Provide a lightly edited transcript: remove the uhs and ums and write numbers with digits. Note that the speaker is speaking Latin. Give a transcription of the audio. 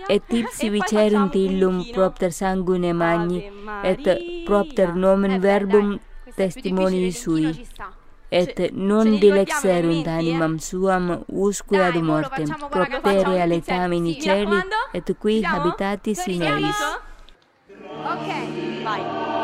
et ipsi vicerunt illum propter sanguine magni, et propter nomen verbum testimoni sui, et non dilexerunt animam suam usque ad mortem, proptere aletam in celi, et qui habitatis in eis. Ok, vai.